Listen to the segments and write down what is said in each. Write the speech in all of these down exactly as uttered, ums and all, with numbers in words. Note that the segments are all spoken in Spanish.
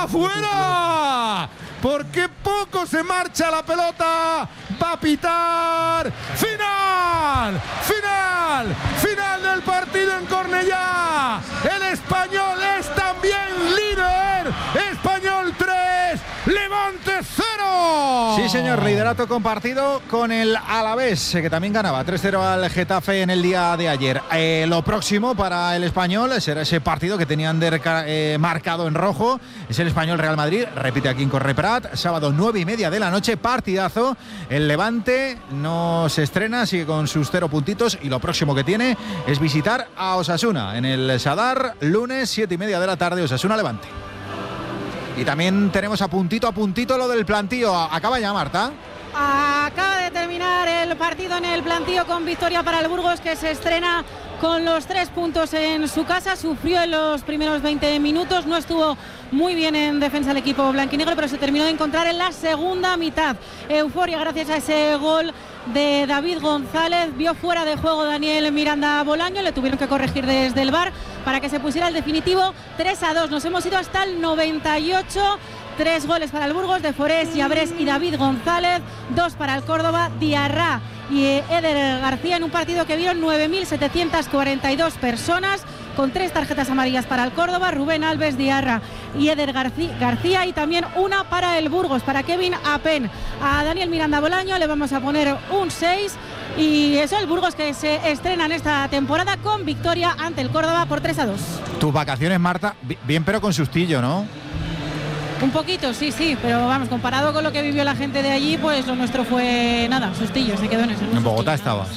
¡Afuera! Porque poco se marcha la pelota. Va a pitar. ¡Final! ¡Final! ¡Final del partido en Cornellá! El Español es también líder. Español tres, Levante cero. Sí, señor, liderato compartido con el Alavés, que también ganaba tres cero al Getafe en el día de ayer. Eh, lo próximo para el Español será ese partido que tenían eh, marcado en rojo. Es el Español Real Madrid, repite aquí en Correprat, sábado nueve y media de la noche, partidazo. El Levante no se estrena, sigue con sus cero puntitos y lo próximo que tiene es visitar a Osasuna en el Sadar, lunes siete y media de la tarde, Osasuna Levante. Y también tenemos a puntito a puntito lo del plantío. Acaba ya, Marta. Acaba de terminar el partido en el plantío con victoria para el Burgos, que se estrena con los tres puntos en su casa. Sufrió en los primeros veinte minutos, no estuvo muy bien en defensa el equipo blanquinegro, pero se terminó de encontrar en la segunda mitad. Euforia gracias a ese gol de David González. Vio fuera de juego Daniel Miranda Bolaño, le tuvieron que corregir desde el V A R para que se pusiera el definitivo tres a dos. Nos hemos ido hasta el noventa y ocho. Tres goles para el Burgos de Forés, Llabrés y David González, dos para el Córdoba, Diarra y Eder García, en un partido que vieron nueve mil setecientas cuarenta y dos personas, con tres tarjetas amarillas para el Córdoba, Rubén Alves, Diarra y Eder García, y también una para el Burgos, para Kevin Apen. A Daniel Miranda Bolaño le vamos a poner un seis, y eso, el Burgos que se estrena en esta temporada con victoria ante el Córdoba por tres a dos. Tus vacaciones, Marta, bien pero con sustillo, ¿no? Un poquito, sí, sí, pero vamos, comparado con lo que vivió la gente de allí, pues lo nuestro fue nada, sustillo, se quedó en eso. En Bogotá estabas.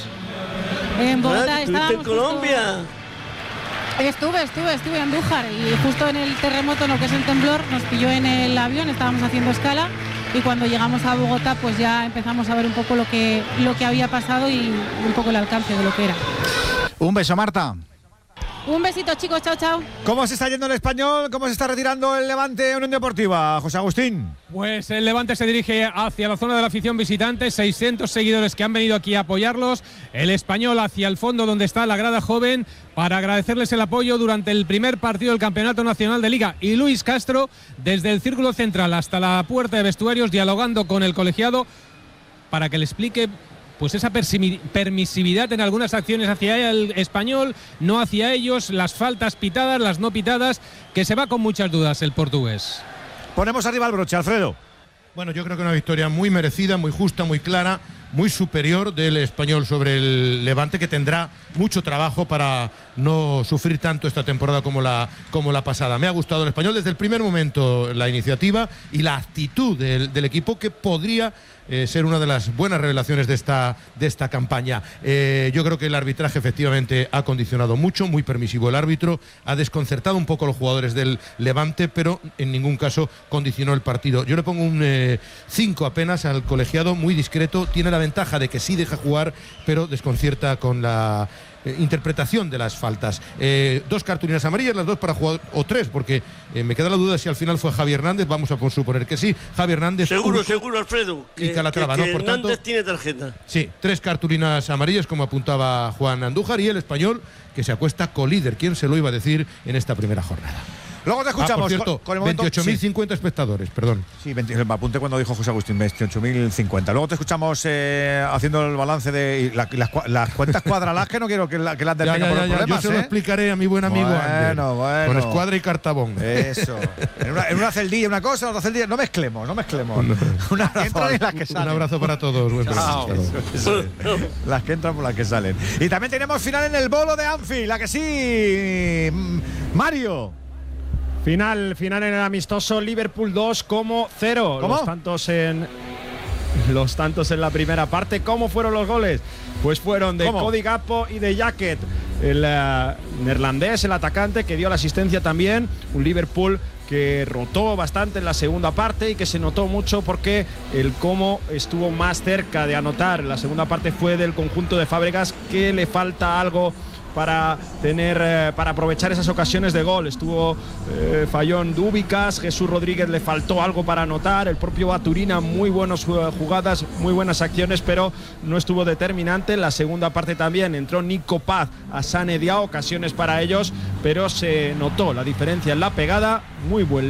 En Bogotá estábamos. en Colombia? Justo... Estuve, estuve, estuve en Andújar, y justo en el terremoto, lo que es el temblor, nos pilló en el avión, estábamos haciendo escala, y cuando llegamos a Bogotá, pues ya empezamos a ver un poco lo que, lo que había pasado y un poco el alcance de lo que era. Un beso, Marta. Un besito, chicos, chao, chao. ¿Cómo se está yendo el Español? ¿Cómo se está retirando el Levante Unión Deportiva, José Agustín? Pues el Levante se dirige hacia la zona de la afición visitante, seiscientos seguidores que han venido aquí a apoyarlos. El Español hacia el fondo, donde está la grada joven, para agradecerles el apoyo durante el primer partido del Campeonato Nacional de Liga. Y Luis Castro, desde el círculo central hasta la puerta de vestuarios, dialogando con el colegiado para que le explique pues esa permisividad en algunas acciones hacia el Español, no hacia ellos, las faltas pitadas, las no pitadas, que se va con muchas dudas el portugués. Ponemos arriba el broche, Alfredo. Bueno, yo creo que una victoria muy merecida, muy justa, muy clara, muy superior del Español sobre el Levante, que tendrá mucho trabajo para no sufrir tanto esta temporada como la, como la pasada. Me ha gustado el Español desde el primer momento, la iniciativa y la actitud del, del equipo, que podría eh, ser una de las buenas revelaciones de esta, de esta campaña. Eh, yo creo que el arbitraje efectivamente ha condicionado mucho, muy permisivo el árbitro, ha desconcertado un poco a los jugadores del Levante, pero en ningún caso condicionó el partido. Yo le pongo un cinco eh, apenas al colegiado, muy discreto, tiene la ventaja de que sí deja jugar, pero desconcierta con la eh, interpretación de las faltas. Eh, dos cartulinas amarillas, las dos para jugador, o tres, porque eh, me queda la duda si al final fue Javi Hernández, vamos a suponer que sí. Javi Hernández. Seguro, Urco, seguro, Alfredo. Y que, Calatrava, que, ¿no? que Por Hernández tanto, tiene tarjeta. Sí, tres cartulinas amarillas, como apuntaba Juan Andújar, y el Español, que se acuesta colíder. ¿Quién se lo iba a decir en esta primera jornada? Luego te escuchamos. Ah, por cierto, con, con el momento, veintiocho mil cincuenta sí. espectadores, perdón. Sí, veinte, me apunté cuando dijo José Agustín, veintiocho mil cincuenta. Luego te escuchamos eh, haciendo el balance de la, las, las cuentas cuadradas, que no quiero que, la, que las detenga por ya, problemas. Yo se lo ¿eh? explicaré a mi buen amigo bueno, Ander, bueno. con escuadra y cartabón. Eso. En una, en una celdilla una cosa, en otra celdilla. No mezclemos, no mezclemos. No. Una que entran y las que salen. Un abrazo para todos. Buen Chao. Eso, eso. Las que entran por las que salen. Y también tenemos final en el bolo de Anfield, la que sí. Mario. Final, final en el amistoso, Liverpool dos como cero. ¿Cómo? Los tantos en los tantos en la primera parte. ¿Cómo fueron los goles? Pues fueron de ¿Cómo? Cody Gakpo y de Jacket, el uh, neerlandés, el atacante, que dio la asistencia también. Un Liverpool que rotó bastante en la segunda parte y que se notó mucho porque el Como estuvo más cerca de anotar. La segunda parte fue del conjunto de Fábregas, que le falta algo para tener eh, para aprovechar esas ocasiones de gol. Estuvo eh, fallón Dúbicas, Jesús Rodríguez le faltó algo para anotar, el propio Baturina, muy buenas jugadas, muy buenas acciones, pero no estuvo determinante. En la segunda parte también entró Nico Paz a Sané Diao, ocasiones para ellos, pero se notó la diferencia en la pegada. Muy buen